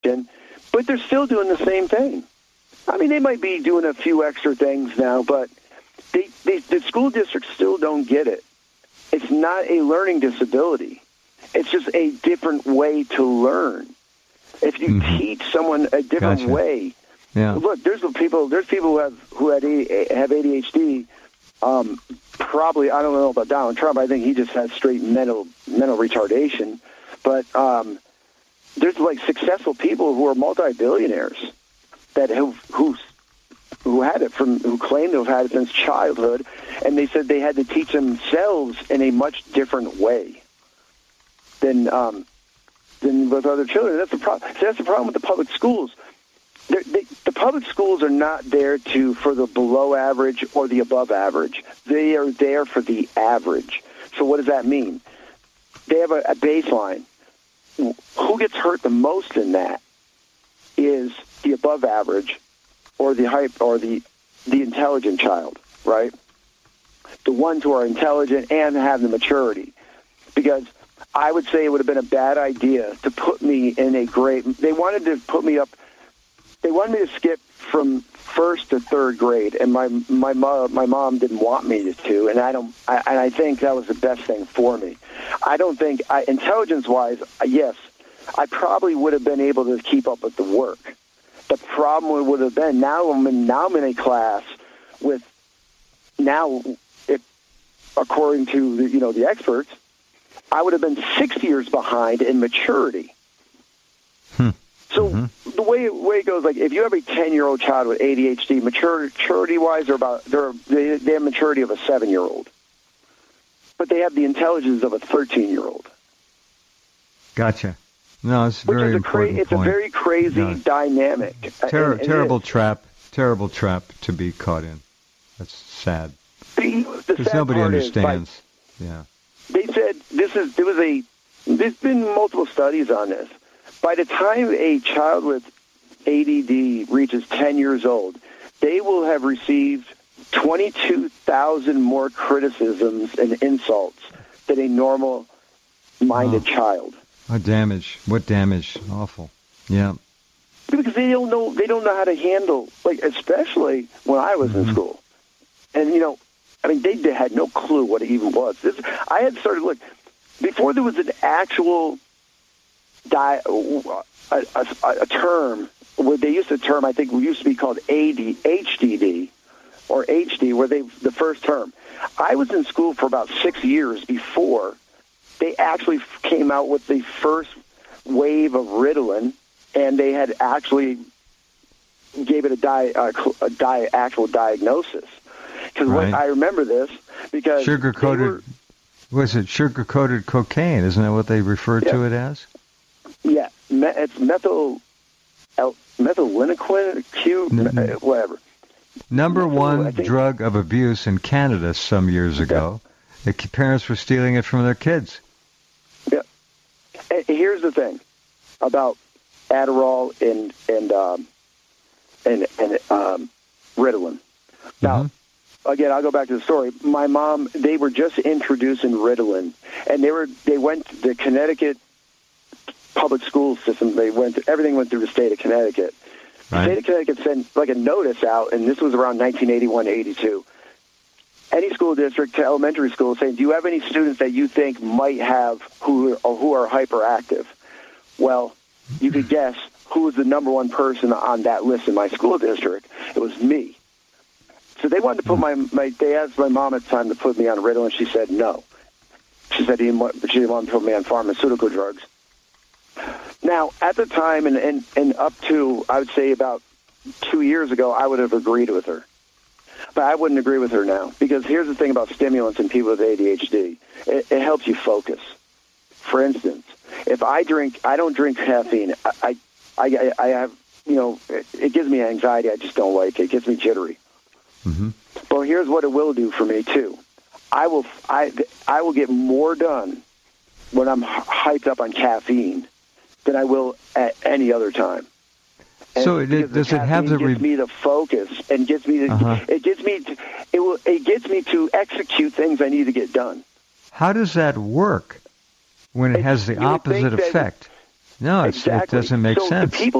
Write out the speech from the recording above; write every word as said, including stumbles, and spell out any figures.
but they're still doing the same thing. I mean, they might be doing a few extra things now, but they, they, the school districts still don't get it. It's not a learning disability. It's just a different way to learn. If you mm-hmm. teach someone a different gotcha. way, yeah. look, there's people, there's people who have who had have A D H D. Um, probably, I don't know about Donald Trump. I think he just has straight mental mental retardation. But um, there's like successful people who are multi-billionaires that who who who had it from who claim to have had it since childhood, and they said they had to teach themselves in a much different way than um, than with other children. That's the problem. That's the problem with the public schools. They, the public schools are not there to for the below average or the above average. They are there for the average. So what does that mean? They have a, a baseline. Who gets hurt the most in that is the above average or the hype or the the intelligent child, right? The ones who are intelligent and have the maturity. Because I would say it would have been a bad idea to put me in a grade. They wanted to put me up. They wanted me to skip from first to third grade, and my my mom my mom didn't want me to, and I don't. I, and I think that was the best thing for me. I don't think, I, intelligence-wise, yes, I probably would have been able to keep up with the work. The problem would have been now I'm in, now I'm in a class with now, if according to the, you know the experts, I would have been six years behind in maturity. Hmm. So mm-hmm. the way way it goes, like if you have a ten-year-old child with A D H D, maturity-wise, they're about they're they, they have maturity of a seven-year-old, but they have the intelligence of a thirteen-year-old. Gotcha. No, it's a very Which is a important cra- It's point. a very crazy no. dynamic. Ter- and, and terrible trap. Terrible trap to be caught in. That's sad. Because nobody understands. Is, yeah. They said this is there was a. There's been multiple studies on this. By the time a child with A D D reaches ten years old, they will have received twenty-two thousand more criticisms and insults than a normal-minded oh. child. What damage! What damage! Awful. Yeah. Because they don't know. They don't know how to handle. Like especially when I was mm-hmm. in school, and you know, I mean, they, they had no clue what it even was. This, I had started look before there was an actual. Di- a, a, a term where they used a term I think used to be called A D, H D D or H D, where they the first term. I was in school for about six years before they actually came out with the first wave of Ritalin, and they had actually gave it a, di- a, a di- actual diagnosis. Because right. I remember this because sugar coated was it sugar coated cocaine? Isn't that what they referred yeah. to it as? Yeah, me, it's methyl, el, methyllinequin, Q, N- uh, whatever. Number methyl, one drug of abuse in Canada some years ago. Yeah. The parents were stealing it from their kids. Yeah. And here's the thing about Adderall and and um, and and um, Ritalin. Now, mm-hmm. again, I'll go back to the story. My mom, they were just introducing Ritalin, and they were they went to the Connecticut public school system. They went everything went through the state of Connecticut. The right. state of Connecticut sent like a notice out, and this was around nineteen eighty-one to eighty-two. Any school district to elementary school saying, do you have any students that you think might have who or who are hyperactive? Well, you could guess who was the number one person on that list in my school district. It was me. So they wanted to put my, my they asked my mom at the time to put me on Ritalin. She said no. She said she didn't want, she didn't want to put me on pharmaceutical drugs. Now, at the time, and, and, and up to, I would say about two years ago, I would have agreed with her. But I wouldn't agree with her now. Because here's the thing about stimulants in people with A D H D. It, it helps you focus. For instance, if I drink, I don't drink caffeine. I, I, I, I have, you know, it, it gives me anxiety. I just don't like it. It gets me jittery. Mm-hmm. Well, here's what it will do for me, too. I will, I, I will get more done when I'm hyped up on caffeine than I will at any other time. And so it, does it have the gives re- me the focus and gets me the, uh-huh. it gets me to, it will it gets me to execute things I need to get done. How does that work when it, it has the opposite effect? No, it's, exactly. it doesn't make so sense. The people